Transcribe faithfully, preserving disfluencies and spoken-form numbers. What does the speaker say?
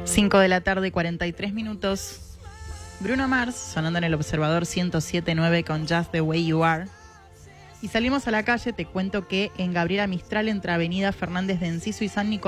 cinco de la tarde, cuarenta y tres minutos. Bruno Mars, sonando en el Observador ciento siete punto nueve con Just the Way You Are. Y salimos a la calle, te cuento que en Gabriela Mistral, entre Avenida Fernández de Enciso y San Nicolás,